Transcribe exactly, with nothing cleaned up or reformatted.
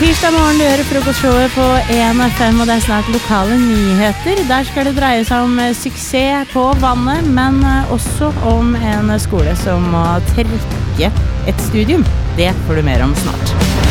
Tirsdag morgen du hører frokostshowet på en F M, og det er snart lokale nyheter. Der skal det dreie seg om suksess på vannet, men også om en skole som må trekke et studium. Det får du mer om snart.